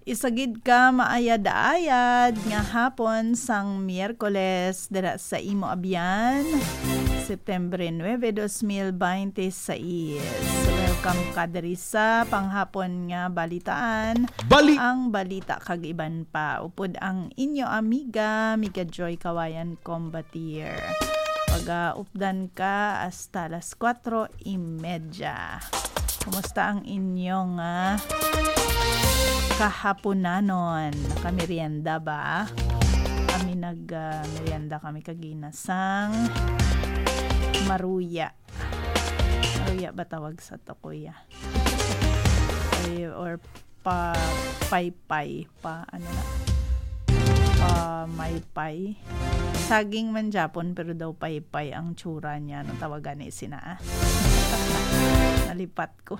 Isagid ka maayad-ayad nga hapon sang Miyerkules dira sa imo abyan, Septembre 9, 2026. Welcome ka diri sa panghapon nga balitaan. Ang balita kag iban pa. Upod ang inyo amiga Joy Kawayan Combatier. Pag-updan ka hasta las 4:30. Kumusta ang inyong kahaponanon? Nakamerienda ba? Kami nag-merienda kami kaginasang maruya. Maruya ba tawag sa to, kuya? Or paypay. Maypay. Saging man Japon pero daw paypay ang tsura niya. Anong tawagan ni sina? Nalipat ko.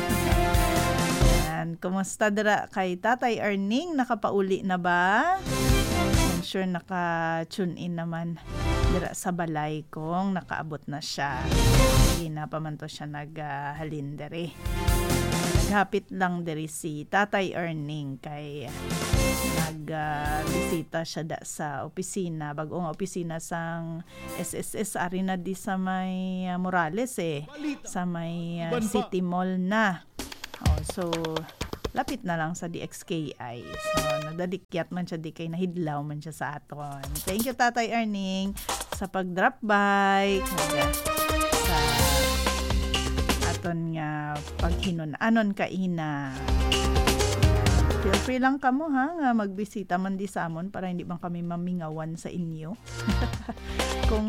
Kumusta dira kay Tatay Erning? Nakapauli na ba? I'm sure naka-tune in naman dira sa balay kong nakaabot na siya. Hindi na pa man to siya naghalin diri. Naghapit lang diri si Tatay Erning kay nagbisita siya sa opisina, bagong opisina sang SSS Arena di sa may Morales sa may City Mall na. So lapit na lang sa DXKI. So nadadikyat man siya di kay nahidlaw man siya sa aton. Thank you Tatay Erning sa pag-drop by sa aton nga paghinon-anon kaina. Feel free lang kamo nga magbisita man di sa amon para hindi man kami mamingawan sa inyo. Kung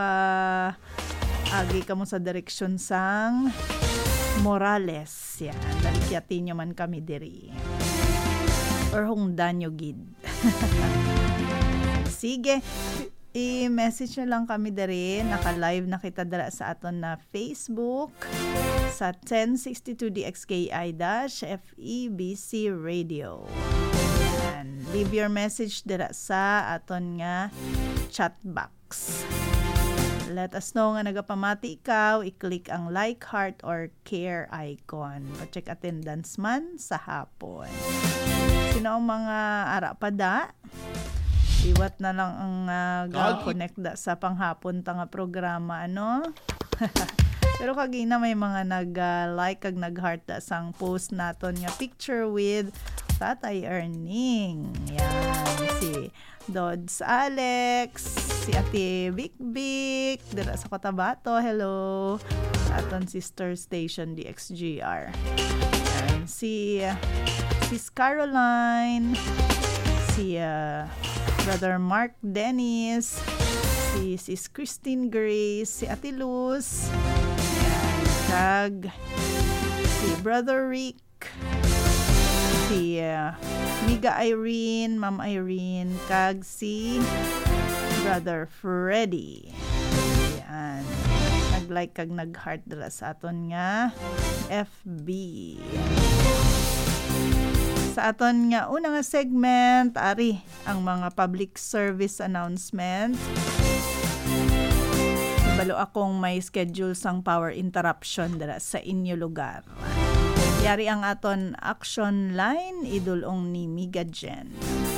agi kamo sa direksyon sang Morales, yan. Dalikyatin nyo man kami diri. Or hungdan nyo gid. Sige, i-message nyo lang kami diri. Naka-live na kita dira sa aton na Facebook sa 1062 DXKI-FEBC Radio. Yan. Leave your message dira sa aton nga chat box. Let us know nga nagapamati ikaw, i-click ang like, heart, or care icon. Pa-check attendance man sa hapon. Sino ang mga ara pa da? Iwat na lang ang connect da sa panghapon tanga programa, ano? Pero kagina may mga nag-like kag nag-heart da sang post naton nga picture with Tatay Erning. Yan, si Dods Alex, si Ate Vic dira sa Cotabato, hello. Aton sister station DXGR. And si Caroline, si Brother Mark Dennis, si Sis Christine Grace, si Ate Luz, kag si Brother Rick, si Miga Irene, Ma'am Irene, kag si Brother Freddy. Yan. Nag-like kag nag-heart dira sa aton nga FB. Sa aton nga una nga segment, ari ang mga public service announcement. Balo akong may schedule sang power interruption dira sa inyo lugar. Yari ang aton action line, idulong ni Miga Jen.